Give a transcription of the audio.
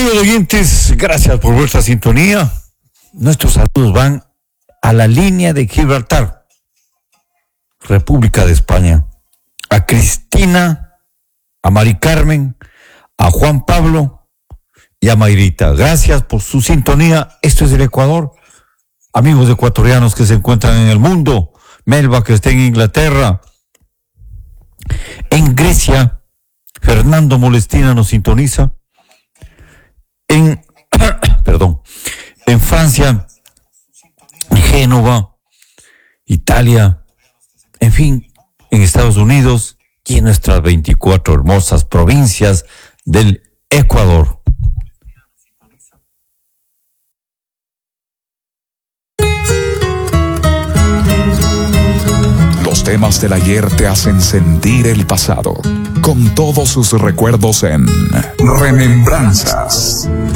Amigos oyentes, gracias por vuestra sintonía. Nuestros saludos van a la línea de Gibraltar, República de España, a Cristina, a Mari Carmen, a Juan Pablo y a Mayrita. Gracias por su sintonía. Esto es el Ecuador. Amigos ecuatorianos que se encuentran en el mundo, Melba que está en Inglaterra, en Grecia, Fernando Molestina nos sintoniza, en Francia, en Génova, Italia, en fin, en Estados Unidos y en nuestras 24 hermosas provincias del Ecuador. Los temas del ayer te hacen sentir el pasado, con todos sus recuerdos en Remembranzas,